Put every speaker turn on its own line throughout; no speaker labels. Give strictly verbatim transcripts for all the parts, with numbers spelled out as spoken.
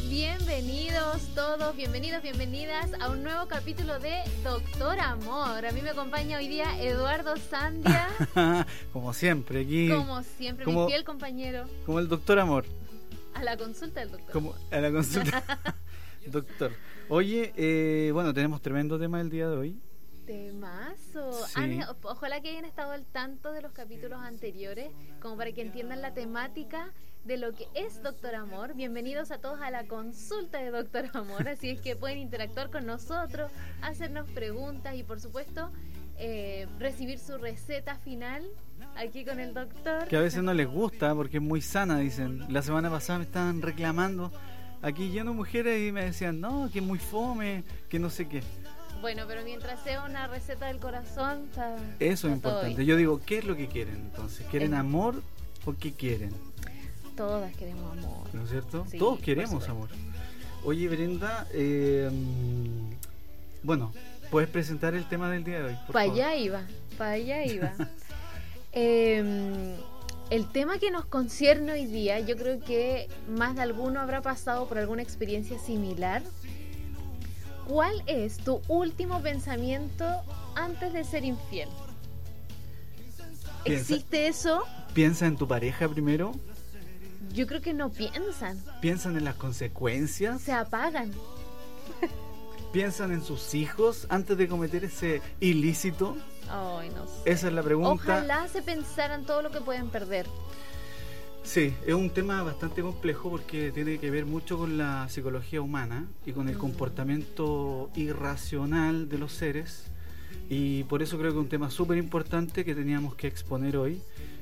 Bienvenidos todos, bienvenidos, bienvenidas a un nuevo capítulo de Doctor Amor. A mí me acompaña hoy día Eduardo Sandia.
Como siempre, aquí.
Como siempre, como, mi fiel compañero.
Como el Doctor Amor.
A la consulta del doctor.
Como a la consulta. Doctor. Oye, eh, bueno, tenemos tremendo tema el día de hoy.
Temazo.
Sí.
Han, ojalá que hayan estado al tanto de los capítulos anteriores, como para que entiendan la temática de lo que es Doctor Amor. Bienvenidos a todos a la consulta de Doctor Amor, así es que pueden interactuar con nosotros, hacernos preguntas y por supuesto eh, recibir su receta final aquí con el doctor.
Que a veces no les gusta porque es muy sana, dicen. La semana pasada me estaban reclamando aquí lleno de mujeres y me decían, no, que es muy fome, que no sé qué.
Bueno, pero mientras sea una receta del corazón, está,
eso
está
es importante. Yo digo, ¿qué es lo que quieren entonces? ¿Quieren es... amor o qué quieren?
Todas queremos amor.
¿No es cierto?
Sí,
todos queremos amor. Oye, Brenda, eh, bueno, ¿puedes presentar el tema del día de hoy?
Para allá iba, para allá iba. eh, el tema que nos concierne hoy día, yo creo que más de alguno habrá pasado por alguna experiencia similar. ¿Cuál es tu último pensamiento antes de ser infiel?
Piensa,
¿Existe eso?
¿Piensa en tu pareja primero?
Yo creo que no piensan.
¿Piensan en las consecuencias?
Se apagan.
¿Piensan en sus hijos antes de cometer ese ilícito?
Ay, no sé.
Esa es la pregunta.
Ojalá se pensaran todo lo que pueden perder.
Sí, es un tema bastante complejo porque tiene que ver mucho con la psicología humana y con el mm. comportamiento irracional de los seres, y por eso creo que es un tema súper importante que teníamos que exponer hoy.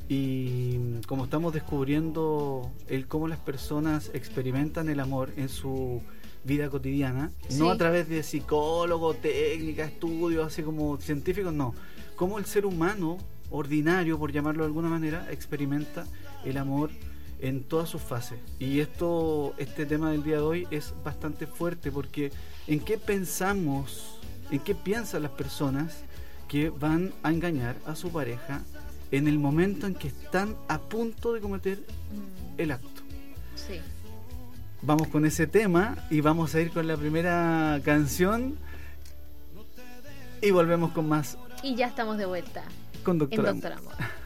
Y como estamos descubriendo el cómo las personas experimentan el amor en su vida cotidiana, sí. no a través de psicólogos, técnicas, estudios así como científicos, no, cómo el ser humano ordinario, por llamarlo de alguna manera, experimenta el amor en todas sus fases. Y esto, este tema del día de hoy es bastante fuerte porque ¿en qué pensamos, en qué piensan las personas que van a engañar a su pareja en el momento en que están a punto de cometer mm. el acto?
Sí.
Vamos con ese tema y vamos a ir con la primera canción y volvemos con más.
Y ya estamos de vuelta
con Doctor
en
Amor.
Doctor Amor.